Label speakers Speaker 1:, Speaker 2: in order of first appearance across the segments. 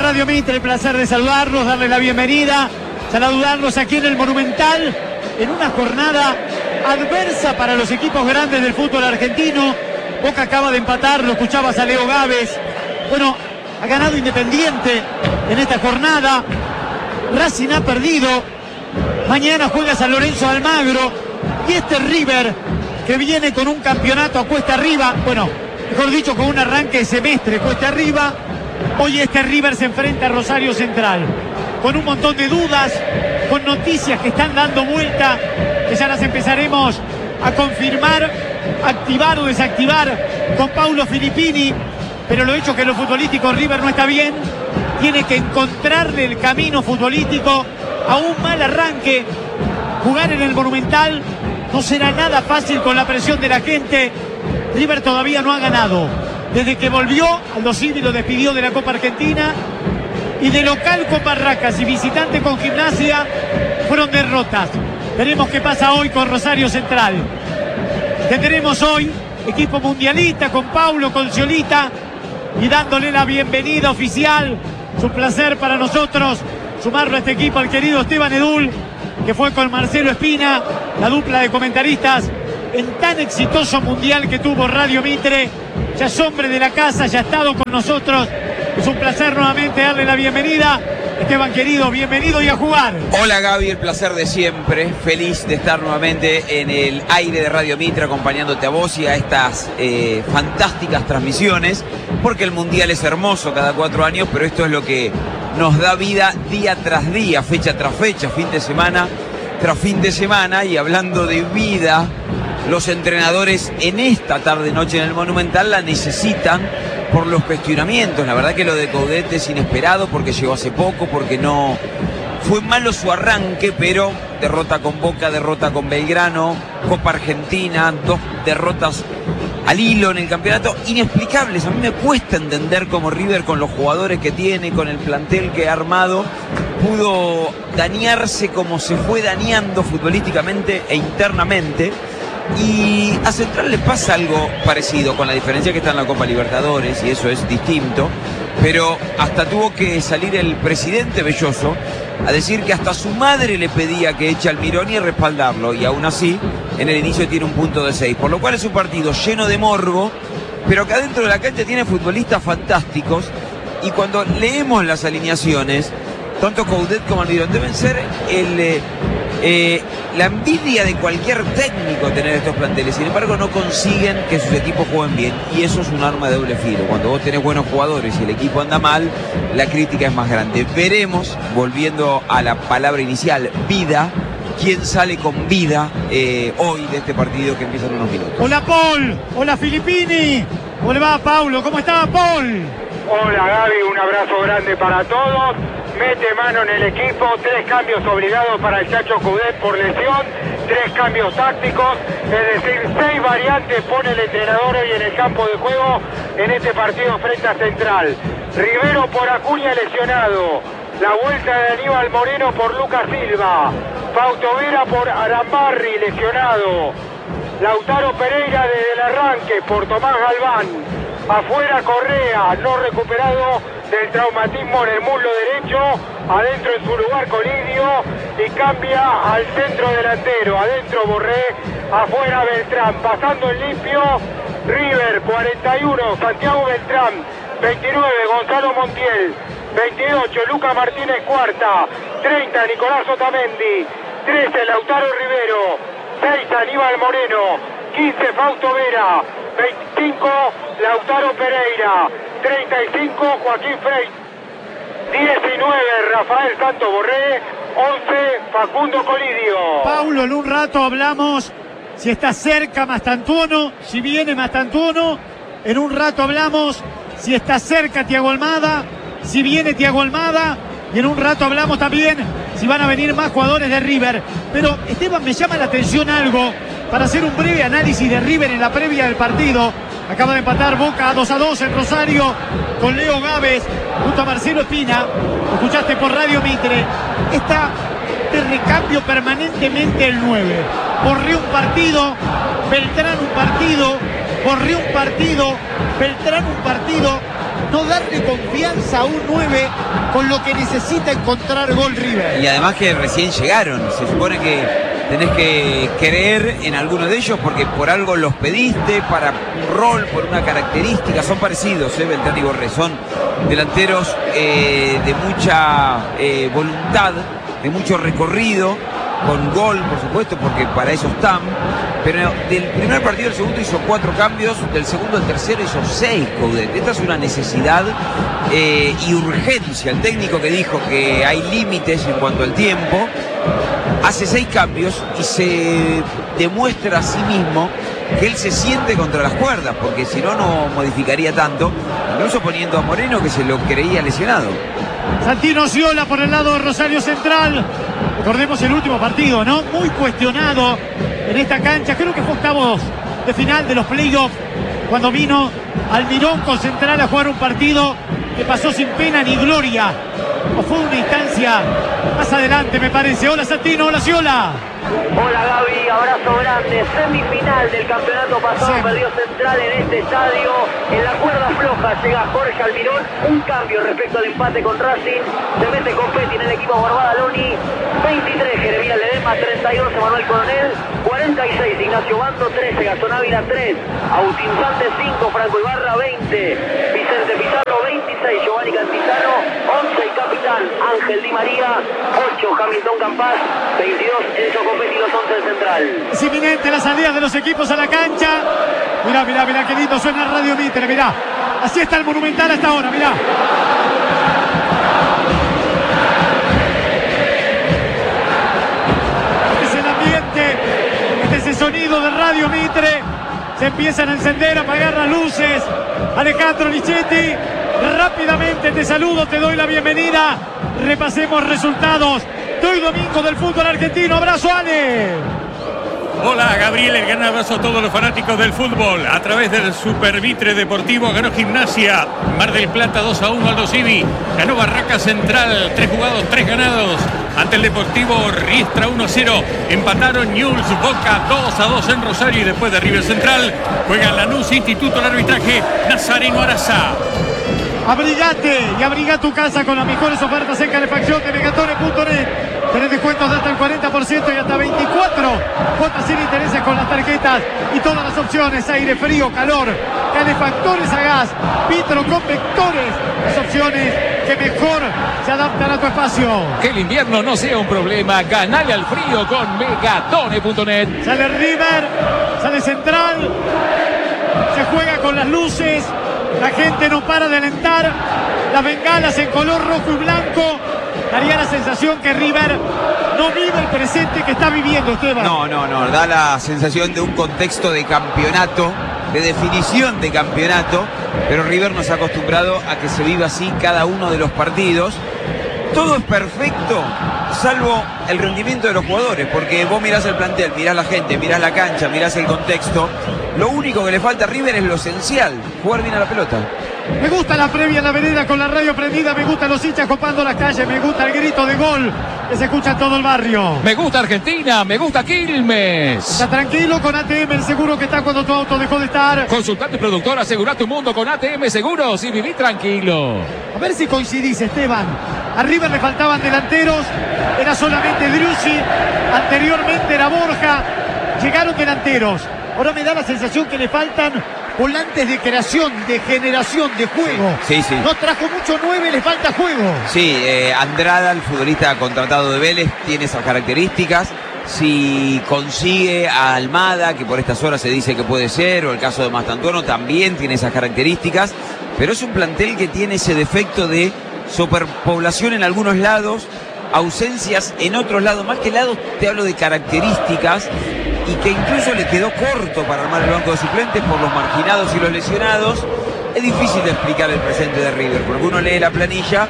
Speaker 1: Radio Mitre, el placer de saludarlos, darles la bienvenida, saludarlos aquí en el Monumental, en una jornada adversa para los equipos grandes del fútbol argentino. Boca acaba de empatar, lo escuchabas a Leo Gávez. Bueno, ha ganado Independiente en esta jornada. Racing ha perdido. Mañana juega San Lorenzo de Almagro. Y este River, que viene con un campeonato a cuesta arriba, bueno, mejor dicho, con un arranque de semestre cuesta arriba. Hoy este River se enfrenta a Rosario Central, con un montón de dudas, con noticias que están dando vuelta, que ya las empezaremos a confirmar, activar o desactivar con Paulo Filippini. Pero lo hecho que en lo futbolístico River no está bien, tiene que encontrarle el camino futbolístico a un mal arranque. Jugar en el Monumental no será nada fácil con la presión de la gente. River todavía no ha ganado. Desde que volvió, Aldo Civi lo despidió de la Copa Argentina. Y de local con Barracas y visitante con Gimnasia fueron derrotas. Veremos qué pasa hoy con Rosario Central. Tendremos hoy equipo mundialista con Paulo, con Sciolita, y dándole la bienvenida oficial. Es un placer para nosotros sumarlo a este equipo al querido Esteban Edul, que fue con Marcelo Espina, la dupla de comentaristas en tan exitoso mundial que tuvo Radio Mitre. Ya es hombre de la casa, ya ha estado con nosotros. Es un placer nuevamente darle la bienvenida. Esteban querido, bienvenido y a jugar.
Speaker 2: Hola Gaby, el placer de siempre. Feliz de estar nuevamente en el aire de Radio Mitre acompañándote a vos y a estas fantásticas transmisiones, porque el mundial es hermoso cada 4 años, pero esto es lo que nos da vida día tras día, fecha tras fecha, fin de semana tras fin de semana. Y hablando de vida, los entrenadores en esta tarde-noche en el Monumental la necesitan por los cuestionamientos. La verdad que lo de Coudet es inesperado porque llegó hace poco, porque no fue malo su arranque, pero derrota con Boca, derrota con Belgrano, Copa Argentina, 2 derrotas al hilo en el campeonato, inexplicables. A mí me cuesta entender cómo River, con los jugadores que tiene, con el plantel que ha armado, pudo dañarse como se fue dañando futbolísticamente e internamente. Y a Central le pasa algo parecido, con la diferencia que está en la Copa Libertadores, y eso es distinto. Pero hasta tuvo que salir el presidente Belloso a decir que hasta su madre le pedía que eche al Almirón y respaldarlo, y aún así en el inicio tiene un punto de 6, por lo cual es un partido lleno de morbo, pero que adentro de la cancha tiene futbolistas fantásticos. Y cuando leemos las alineaciones, tanto Coudet como Almirón deben ser la envidia de cualquier técnico tener estos planteles. Sin embargo, no consiguen que sus equipos jueguen bien, y eso es un arma de doble filo. Cuando vos tenés buenos jugadores y el equipo anda mal, la crítica es más grande. Veremos, volviendo a la palabra inicial, vida, quién sale con vida hoy de este partido que empieza en unos minutos.
Speaker 1: Hola Paul, hola Filippini. ¿Cómo le va, Paulo? ¿Cómo está, Paul?
Speaker 3: Hola Gaby, un abrazo grande para todos. Mete mano en el equipo, 3 cambios obligados para el Chacho Coudet por lesión, 3 cambios tácticos, es decir, 6 variantes pone el entrenador hoy en el campo de juego en este partido frente a Central. Rivero por Acuña lesionado, la vuelta de Aníbal Moreno por Lucas Silva, Fausto Vera por Arambarri lesionado, Lautaro Pereira desde el arranque por Tomás Galván, afuera Correa, no recuperado del traumatismo en el muslo derecho, adentro en su lugar Colidio, y cambia al centro delantero, adentro Borré, afuera Beltrán, pasando en limpio River, 41 Santiago Beltrán, 29 Gonzalo Montiel, 28 Luca Martínez Cuarta, 30 Nicolás Otamendi, 13 Lautaro Rivero, 6 Aníbal Moreno, 15 Fausto Vera, 25 Lautaro Pereira, 35 Joaquín Frey, 19 Rafael Santos Borré, 11 Facundo Colidio.
Speaker 1: Paulo, en un rato hablamos si está cerca Mastantuono, si viene Mastantuono. En un rato hablamos si está cerca Thiago Almada, si viene Thiago Almada. Y en un rato hablamos también si van a venir más jugadores de River. Pero Esteban, me llama la atención algo para hacer un breve análisis de River en la previa del partido. Acaba de empatar Boca 2-2 en Rosario con Leo Gávez junto a Marcelo Espina. Lo escuchaste por Radio Mitre. Está de recambio permanentemente el 9. Borré un partido, Beltrán un partido, Borré un partido, Beltrán un partido. no darle confianza a un 9 con lo que necesita encontrar gol River.
Speaker 2: Y además que recién llegaron, se supone que tenés que creer en alguno de ellos porque por algo los pediste, para un rol, por una característica, son parecidos, Beltrán y Borré, son delanteros de mucha voluntad, de mucho recorrido, con gol, por supuesto, porque para eso están. Pero del primer partido al segundo hizo 4 cambios, del segundo al tercero hizo 6, Coudet. Esta es una necesidad y urgencia. El técnico que dijo que hay límites en cuanto al tiempo, hace 6 cambios y se demuestra a sí mismo que él se siente contra las cuerdas, porque si no, no modificaría tanto, incluso poniendo a Moreno, que se lo creía lesionado.
Speaker 1: Santino Osciola por el lado de Rosario Central. Recordemos el último partido, ¿no? Muy cuestionado en esta cancha. Creo que fue octavos de final de los playoffs, cuando vino Almirón con Central a jugar un partido que pasó sin pena ni gloria. O fue una instancia más adelante, me parece. Hola Santino, hola Osciola.
Speaker 4: Hola Gaby, abrazo grande. Semifinal del campeonato pasado, sí. Perdió Central en este estadio. En la cuerda floja llega Jorge Almirón. Un cambio respecto al empate con Racing. Se mete Copetti en el equipo Barbada Loni. 23 Jeremías Ledesma, 32 Emanuel Coronel, 46 Ignacio Bando, 13 Gastón Ávila, 3 Agustín Santos, 5 Franco Ibarra, 20 Vicente Pizarro, 26 Giovanni Cantizano, 11 el capitán Ángel Di María, 8 Hamilton Campas, 22 Enzo Copetti, los 11 del Central.
Speaker 1: Es inminente la salida de los equipos a la cancha. Mirá, mirá, mirá qué lindo suena Radio Mitre, mirá. Así está el Monumental hasta ahora, mirá. Ese sonido de Radio Mitre. Se empiezan a encender, a apagar las luces. Alejandro Lichetti, rápidamente te saludo, te doy la bienvenida. Repasemos resultados de hoy domingo del fútbol argentino. Abrazo, Ale.
Speaker 5: Hola Gabriel, el gran abrazo a todos los fanáticos del fútbol. A través del Super Mitre Deportivo ganó Gimnasia Mar del Plata 2-1 Aldo Civi. Ganó Barraca Central, 3 jugados, 3 ganados. Ante el Deportivo Riestra 1-0. Empataron Newell's Boca 2-2 en Rosario. Y después de River Central juega Lanús, Instituto del Arbitraje Nazareno Araza.
Speaker 1: Abrigate y abriga tu casa con las mejores ofertas en calefacción de Megatone.net. Tenés descuentos de hasta el 40% y hasta 24 cuotas sin intereses con las tarjetas y todas las opciones: aire, frío, calor, calefactores a gas, vitro, convectores. Las opciones que mejor se adaptan a tu espacio.
Speaker 6: Que el invierno no sea un problema. Ganale al frío con Megatone.net.
Speaker 1: Sale River, sale Central, se juega con las luces. La gente no para de alentar. Las bengalas en color rojo y blanco. Daría la sensación que River no vive el presente que está viviendo, Esteban.
Speaker 2: No, da la sensación de un contexto de campeonato, de definición de campeonato, pero River nos ha acostumbrado a que se viva así cada uno de los partidos. Todo es perfecto, salvo el rendimiento de los jugadores, porque vos mirás el plantel, mirás la gente, mirás la cancha, mirás el contexto. Lo único que le falta a River es lo esencial: jugar bien a la pelota.
Speaker 1: Me gusta la previa en la vereda con la radio prendida, me gustan los hinchas copando las calles, me gusta el grito de gol que se escucha en todo el barrio.
Speaker 6: Me gusta Argentina, me gusta Quilmes.
Speaker 1: Está tranquilo con ATM, el seguro que está cuando tu auto dejó de estar.
Speaker 6: Consultante productor, asegura tu mundo con ATM Seguros y viví tranquilo.
Speaker 1: A ver si coincidís, Esteban. A River le faltaban delanteros, era solamente Driussi, anteriormente era Borja, llegaron delanteros. Ahora me da la sensación que le faltan volantes de creación, de generación, de juego.
Speaker 2: Sí.
Speaker 1: No trajo mucho 9, le falta juego.
Speaker 2: Sí, Andrada, el futbolista contratado de Vélez, tiene esas características. Si consigue a Almada, que por estas horas se dice que puede ser, o el caso de Mastantuono, también tiene esas características. Pero es un plantel que tiene ese defecto de superpoblación en algunos lados, ausencias en otros lados. Más que lados, te hablo de características, y que incluso le quedó corto para armar el banco de suplentes por los marginados y los lesionados. Es difícil de explicar el presente de River, porque uno lee la planilla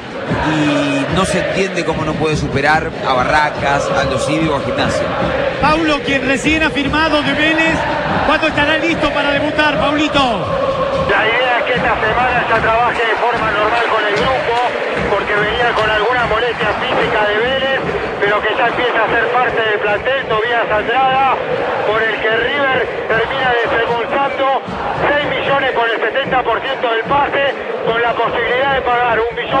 Speaker 2: y no se entiende cómo no puede superar a Barracas, a Aldo Civi o a Gimnasia.
Speaker 1: Paulo, quien recién ha firmado de Vélez, ¿cuándo estará listo para debutar, Paulito?
Speaker 3: La idea es que esta semana ya trabaje de forma normal con el grupo, porque que venía con alguna molestia física de Vélez, pero que ya empieza a ser parte del plantel, Tobías Andrada, por el que River termina desembolsando 6 millones por el 70% del pase, con la posibilidad de pagar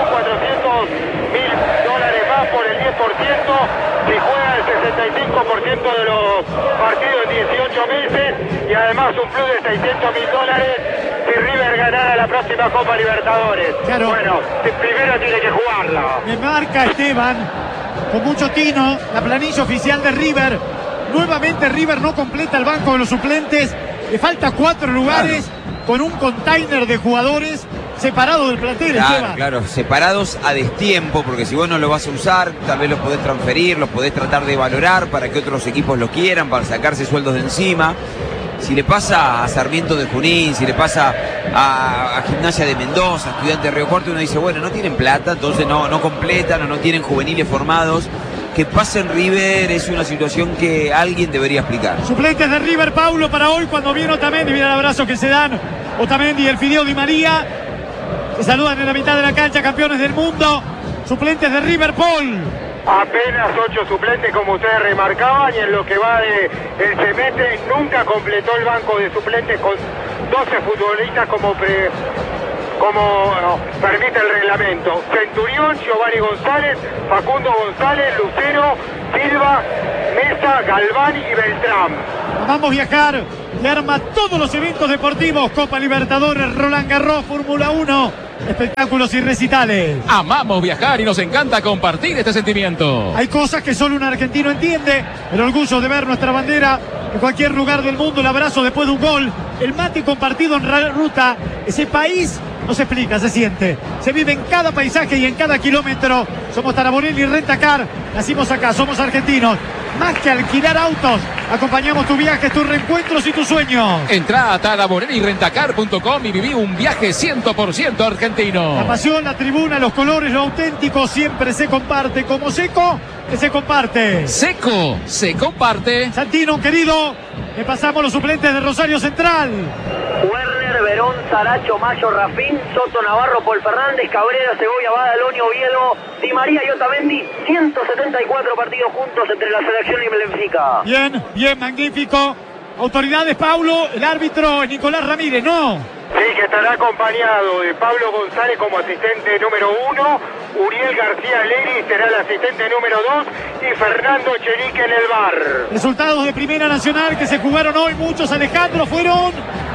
Speaker 3: $1.400.000 más por el 10%, si juega el 65% de los partidos en 18 meses, y además un plus de $600.000 si River ganara la próxima Copa Libertadores.
Speaker 1: Claro.
Speaker 3: Bueno, primero tiene que jugarla.
Speaker 1: Me marca Esteban, con mucho tino, la planilla oficial de River. Nuevamente River no completa el banco de los suplentes. Le falta 4 lugares, con un container de jugadores separados del plantel. Esteban.
Speaker 2: Claro, separados a destiempo, porque si vos no lo vas a usar, tal vez los podés transferir, los podés tratar de valorar para que otros equipos lo quieran, para sacarse sueldos de encima. Si le pasa a Sarmiento de Junín, si le pasa a Gimnasia de Mendoza, a Estudiantes de Río Cuarto, uno dice, bueno, no tienen plata, entonces no completan o no tienen juveniles formados. Que pase en River es una situación que alguien debería explicar.
Speaker 1: Suplentes de River, Paulo, para hoy, cuando viene Otamendi, mira el abrazo que se dan Otamendi y el Fideo Di María. Se saludan en la mitad de la cancha, campeones del mundo. Suplentes de River, Paul.
Speaker 3: Apenas 8 suplentes, como ustedes remarcaban, y en lo que va del semestre nunca completó el banco de suplentes con 12 futbolistas como permite el reglamento. Centurión, Giovanni González, Facundo González, Lucero, Silva, Mesa, Galván y Beltrán.
Speaker 1: Vamos a viajar y arma todos los eventos deportivos: Copa Libertadores, Roland Garros, Fórmula 1, espectáculos y recitales.
Speaker 6: Amamos viajar y nos encanta compartir este sentimiento.
Speaker 1: Hay cosas que solo un argentino entiende: el orgullo de ver nuestra bandera en cualquier lugar del mundo, el abrazo después de un gol, el mate compartido en ruta. Ese país no se explica, se siente, se vive en cada paisaje y en cada kilómetro. Somos Taraborelli Rentacar, nacimos acá, somos argentinos. Más que alquilar autos, acompañamos tus viajes, tus reencuentros y tus sueños.
Speaker 6: Entrá a taraborellirentacar.com y viví un viaje 100% argentino.
Speaker 1: La pasión, la tribuna, los colores, lo auténtico siempre se comparte. Como Seco, que se comparte.
Speaker 6: Seco, se comparte.
Speaker 1: Santino, querido, le pasamos los suplentes de Rosario Central.
Speaker 4: Werner, Verón, Saracho, Mayo, Rafín, Soto, Navarro, Paul Fernández, Cabrera, Segovia, Badaloni, Oviedo, Di María y Otamendi. 174 partidos juntos entre la selección y el Benfica.
Speaker 1: Bien, magnífico. Autoridades, Paulo, el árbitro es Nicolás Ramírez, ¿no?
Speaker 3: Sí, que estará acompañado de Pablo González como asistente número 1, Uriel García Leri será el asistente número 2 y Fernando Cherique en el bar.
Speaker 1: Resultados de Primera Nacional que se jugaron hoy, muchos, Alejandro, fueron...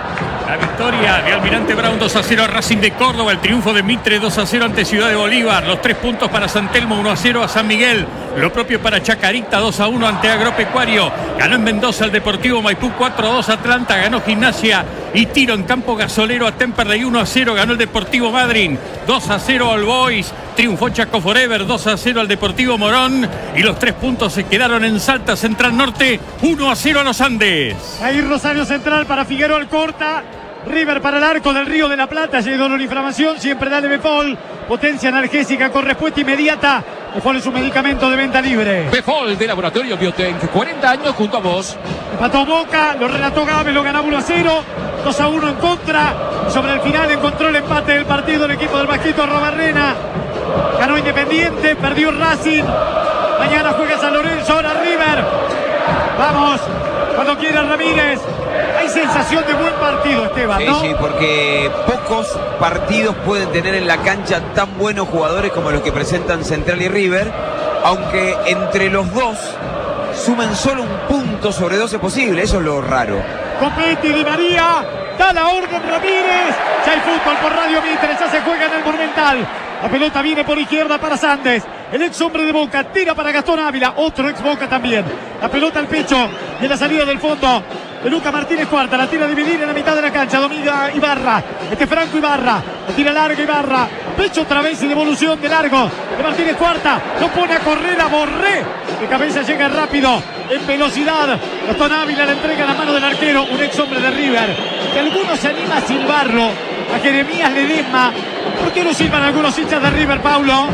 Speaker 5: La victoria de Almirante Brown 2-0 a Racing de Córdoba, el triunfo de Mitre 2-0 ante Ciudad de Bolívar, los 3 puntos para San Telmo, 1-0 a San Miguel, lo propio para Chacarita, 2-1 ante Agropecuario, ganó en Mendoza el Deportivo Maipú, 4-2 Atlanta, ganó Gimnasia y Tiro en Campo Gasolero a Temperley, 1-0 ganó el Deportivo Madryn, 2-0 All Boys, triunfó Chaco Forever, 2-0 al Deportivo Morón y los 3 puntos se quedaron en Salta Central Norte, 1-0 a los Andes.
Speaker 1: Ahí Rosario Central para Figueroa Alcorta. River para el Arco del Río de la Plata, si hay dolor e inflamación, siempre dale Befol, potencia analgésica con respuesta inmediata. Befol es un medicamento de venta libre.
Speaker 6: Befol de Laboratorio Biotech, 40 años junto a vos.
Speaker 1: Empató Boca, lo relató Gámez, lo ganaba 1-0, 2-1 en contra. Sobre el final encontró el empate del partido el equipo del Vasquito Robarrena. Ganó Independiente, perdió Racing. Mañana juega San Lorenzo, ahora River. Vamos, cuando quiera Ramírez. Hay sensación de buen partido, Esteban, ¿no?
Speaker 2: Sí, porque pocos partidos pueden tener en la cancha tan buenos jugadores como los que presentan Central y River, aunque entre los dos sumen solo un punto sobre 12 posibles, eso es lo raro.
Speaker 1: Compete Di María, da la orden Ramírez, ya hay fútbol por Radio Mitre, ya se juega en el Monumental. La pelota viene por izquierda para Sandes, el ex hombre de Boca, tira para Gastón Ávila, otro ex Boca también. La pelota al pecho y en la salida del fondo de Luca Martínez Cuarta, la tira a dividir en la mitad de la cancha, domina Ibarra, Franco Ibarra, la tira larga Ibarra, pecho otra vez y devolución de largo de Martínez Cuarta, lo pone a correr a Borré, de cabeza llega rápido, en velocidad, Gastón Ávila le entrega la mano del arquero, un ex hombre de River, que algunos se anima a silbarlo, a Jeremías Ledesma. ¿Por qué no silban algunos hinchas de River, Paulo?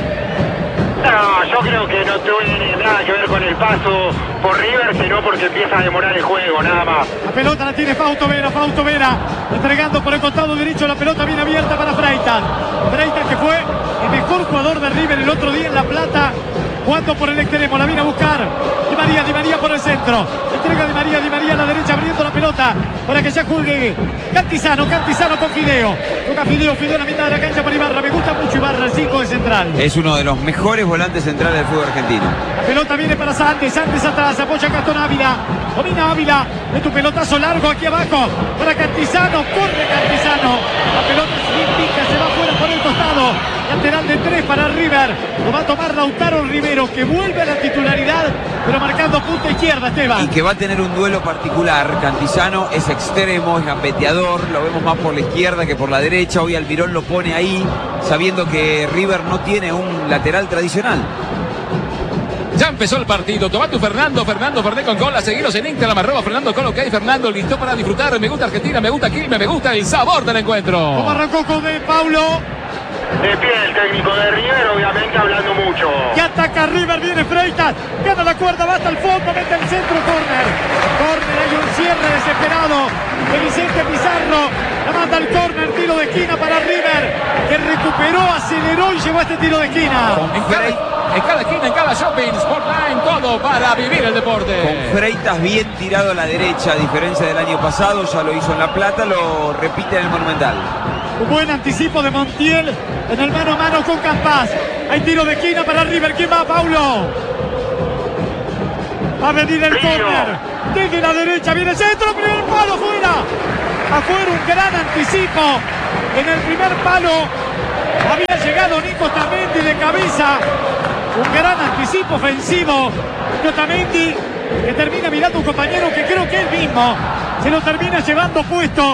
Speaker 3: No, yo creo que no tiene nada que ver con el paso por River, sino porque empieza a demorar el juego, nada más.
Speaker 1: La pelota la tiene Fausto Vera, entregando por el costado derecho, la pelota bien abierta para Freitas. Freitas, que fue el mejor jugador jugador de River el otro día en La Plata, jugando por el extremo, la viene a buscar Di María por el centro, entrega Di María a la derecha abriendo la pelota para que ya juegue Cantizano con Fideo, toca Fideo en la mitad de la cancha para Ibarra, me gusta mucho Ibarra, el 5 de central.
Speaker 2: Es uno de los mejores volantes centrales del fútbol argentino.
Speaker 1: La pelota viene para Santos atrás, apoya Gastón Ávila, domina Ávila, de tu pelotazo largo aquí abajo para Cantizano, corre Cantizano, la pelota se va fuera por el costado, lateral de 3 para River, lo va a tomar Lautaro Rivero, que vuelve a la titularidad, pero marcando punta izquierda, Esteban.
Speaker 2: Y que va a tener un duelo particular. Cantizano es extremo, es gambeteador, lo vemos más por la izquierda que por la derecha. Hoy Almirón lo pone ahí, sabiendo que River no tiene un lateral tradicional.
Speaker 6: Ya empezó el partido. Tomá tu Fernando Fernández con gol. A seguiros en Instagram, @Fernando Colo. Ok, Fernando, listo para disfrutar. Me gusta Argentina, me gusta Quilmes, me gusta el sabor del encuentro.
Speaker 1: Como arrancó con Paulo.
Speaker 3: De pie el técnico de River, obviamente hablando mucho.
Speaker 1: Y ataca River, viene Freitas, gana la cuerda, va hasta el fondo, mete el centro, córner, hay un cierre desesperado de Vicente Pizarro, la manda al córner, tiro de esquina para River, que recuperó, aceleró y llegó a este tiro de esquina.
Speaker 6: En cada esquina, en cada shopping, Sportline, todo para vivir el deporte.
Speaker 2: Con Freitas bien tirado a la derecha, a diferencia del año pasado, ya lo hizo en La Plata, lo repite en el Monumental.
Speaker 1: Un buen anticipo de Montiel en el mano a mano con Campas. Hay tiro de esquina para River. ¿Quién va, Paulo? Va a venir el córner. Desde la derecha viene el centro. Primer palo fuera. Afuera un gran anticipo. En el primer palo había llegado Nico Otamendi de cabeza. Un gran anticipo ofensivo de Otamendi, que termina mirando a un compañero que creo que él mismo se lo termina llevando puesto.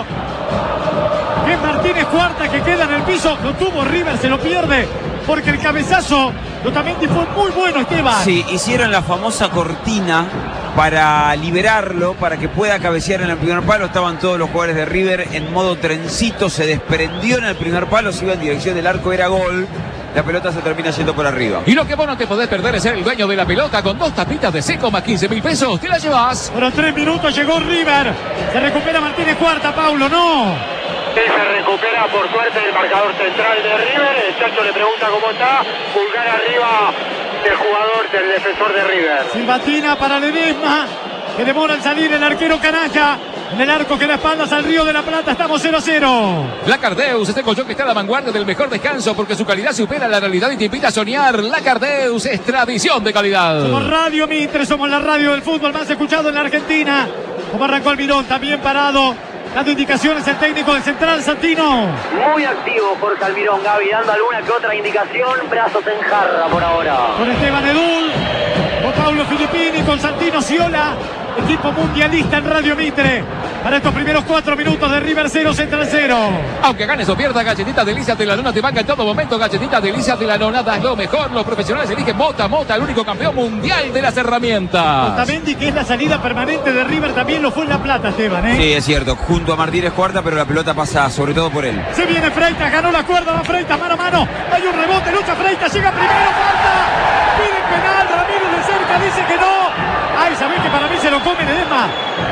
Speaker 1: Que es Martínez Cuarta, que queda en el piso. Lo tuvo River, se lo pierde porque el cabezazo de Otamendi fue muy bueno, Esteban.
Speaker 2: Sí, hicieron la famosa cortina para liberarlo, para que pueda cabecear en el primer palo. Estaban todos los jugadores de River en modo trencito, se desprendió en el primer palo, se iba en dirección del arco, era gol. La pelota se termina yendo por arriba.
Speaker 6: Y lo que vos no te podés perder es ser el dueño de la pelota con 2 tapitas de Seco más 15.000 pesos. ¿Te la llevas?
Speaker 1: Pero 3 minutos llegó River. Se recupera Martínez Cuarta, Paulo, no.
Speaker 3: Se recupera por suerte el marcador central de River. El Chacho le pregunta cómo está. Pulgar arriba del jugador, del defensor de River.
Speaker 1: Silbatina para Ledesma, que demora en salir el arquero Canalla. En el arco que da espaldas al Río de la Plata, estamos 0-0.
Speaker 6: Lacardeus, este colchón que está a la vanguardia del mejor descanso porque su calidad supera la realidad y te invita a soñar. Lacardeus es tradición de calidad.
Speaker 1: Somos Radio Mitre, somos la radio del fútbol más escuchado en la Argentina. Como arrancó Almirón, también parado, dando indicaciones el técnico del Central, Santino.
Speaker 4: Muy activo Jorge Almirón, Gaby, dando alguna que otra indicación. Brazos en jarra por ahora.
Speaker 1: Con Esteban Edul, con Paulo Filippini, con Santino Ciola. Equipo mundialista en Radio Mitre. Para estos primeros 4 minutos de River 0, Central 0.
Speaker 6: Aunque ganes o pierdas, Galletitas Delicias de la Nona te banca en todo momento. Galletitas Delicias de la Nona, das lo mejor. Los profesionales eligen Mota, el único campeón mundial de las herramientas.
Speaker 1: Otamendi, que es la salida permanente de River, también lo fue en La Plata, Esteban, ¿eh?
Speaker 2: Sí, es cierto, junto a Martínez Cuarta, pero la pelota pasa sobre todo por él.
Speaker 1: Se viene Freitas, ganó la cuerda, va Freitas, mano a mano. Hay un rebote, lucha Freitas, llega primero, falta. Pide penal, Ramírez de cerca, dice que no. Ay, ¿sabés que para mí se lo come Ledesma?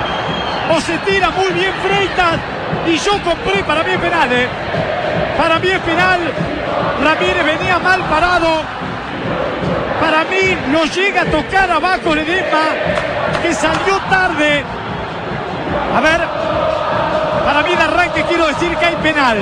Speaker 1: O se tira muy bien Freitas y yo compré, para mí es penal, ¿eh? Para mí es penal. Ramírez venía mal parado. Para mí lo llega a tocar abajo Ledesma, que salió tarde. A ver, para mí de arranque quiero decir que hay penal.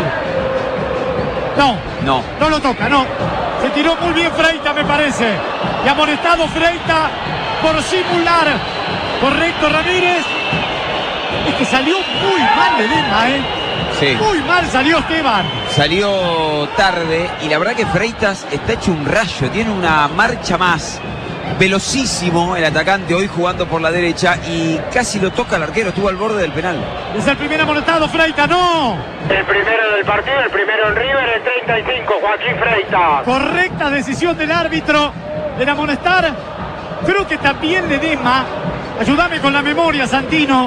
Speaker 1: No lo toca, no. Se tiró muy bien Freitas, me parece. Y amonestado Freitas por simular. Correcto, Ramírez. Es que salió muy mal Ledesma, ¿eh?
Speaker 2: Sí.
Speaker 1: Muy mal salió Esteban.
Speaker 2: Salió tarde y la verdad que Freitas está hecho un rayo, tiene una marcha más. Velocísimo el atacante hoy jugando por la derecha y casi lo toca el arquero, estuvo al borde del penal.
Speaker 1: Es el primer amonestado Freitas, no.
Speaker 3: El primero del partido, el primero en River, el 35, Joaquín Freitas.
Speaker 1: Correcta decisión del árbitro de amonestar. Creo que también Ledesma, ayúdame con la memoria, Santino,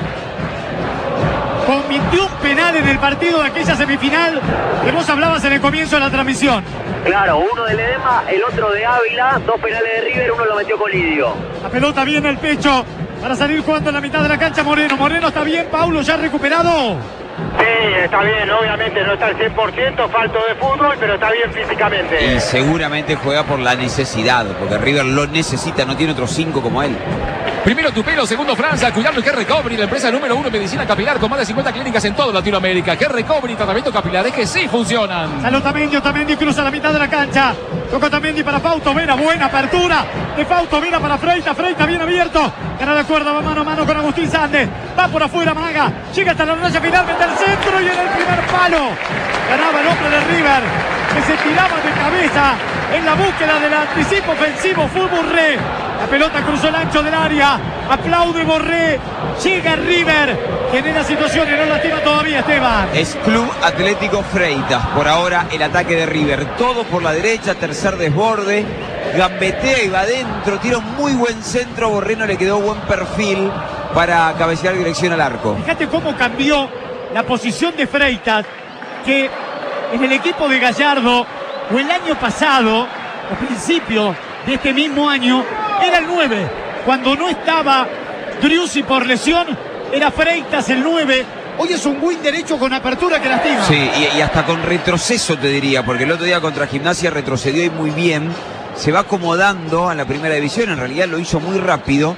Speaker 1: cometió un penal en el partido de aquella semifinal que vos hablabas en el comienzo de la transmisión.
Speaker 4: Claro, uno de Ledesma, el otro de Ávila, 2 penales de River, uno lo metió Colidio.
Speaker 1: La pelota viene el pecho para salir jugando en la mitad de la cancha Moreno. Moreno está bien, Paulo ya recuperado.
Speaker 3: Sí, está bien, obviamente no está al 100%, falto de fútbol, pero está bien físicamente.
Speaker 2: Y seguramente juega por la necesidad, porque River lo necesita, no tiene otros 5 como él.
Speaker 6: Primero Tupelo, segundo Franza, cuidando que Recovery, la empresa número 1 en medicina capilar con más de 50 clínicas en toda Latinoamérica. Que Recovery, tratamientos capilares que sí funcionan.
Speaker 1: Salud Otamendi cruza la mitad de la cancha. Toca Otamendi para Fausto Vera, buena apertura de Fausto Vera para Freitas bien abierto. Gana la cuerda, va mano a mano con Agustín Sández. Va por afuera Maga, llega hasta la raya final, mete al centro y en el primer palo. Ganaba el hombre de River, que se tiraba de cabeza en la búsqueda del anticipo ofensivo. Fue Borré. La pelota cruzó el ancho del área. Aplaude Borré. Llega River. Genera situaciones, no la tira todavía Esteban.
Speaker 2: Es Club Atlético Freitas. Por ahora el ataque de River. Todo por la derecha, tercer desborde. Gambetea y va adentro. Tira un muy buen centro. Borré no le quedó buen perfil para cabecear dirección al arco.
Speaker 1: Fíjate cómo cambió la posición de Freitas, que en el equipo de Gallardo, o el año pasado, a principio de este mismo año, era el 9. Cuando no estaba Driussi por lesión, era Freitas el 9. Hoy es un win derecho con apertura que lastima.
Speaker 2: Sí, y hasta con retroceso te diría, porque el otro día contra Gimnasia retrocedió y muy bien. Se va acomodando a la primera división, en realidad lo hizo muy rápido.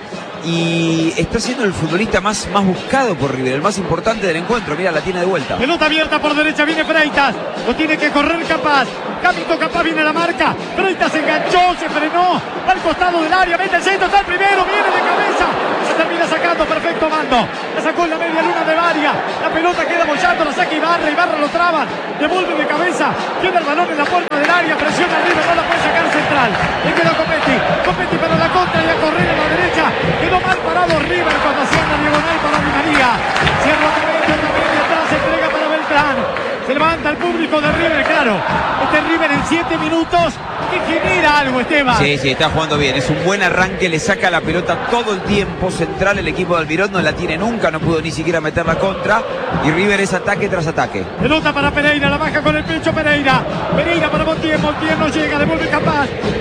Speaker 2: Y está siendo el futbolista más buscado por River, el más importante del encuentro. Mira, la tiene de vuelta.
Speaker 1: Pelota abierta por derecha, viene Freitas. Lo tiene que correr Capaz. Capito Capaz viene a la marca. Freitas se enganchó, se frenó. Va al costado del área, mete el centro, está el primero, viene de cabeza. Se termina sacando, perfecto mando. La sacó en la media luna de Varia. La pelota queda bollando, la saca Ibarra lo traban. Devuelve de cabeza. Queda el balón en la puerta del área. Presiona arriba, no la puede sacar central. Le queda Copetti para la contra y a correr a la derecha. Quedó mal parado River cuando hacía la diagonal para Di María. Cierra Otamendi atrás, se entrega para Beltrán. Se levanta el público de River, claro. Este River en 7 minutos que genera algo, Esteban.
Speaker 2: Sí, está jugando bien. Es un buen arranque, le saca la pelota todo el tiempo. Central el equipo de Almirón, no la tiene nunca, no pudo ni siquiera meter la contra. Y River es ataque tras ataque.
Speaker 1: Pelota para Pereira, la baja con el pecho Pereira. Pereira para Montiel no llega, devuelve Capaz.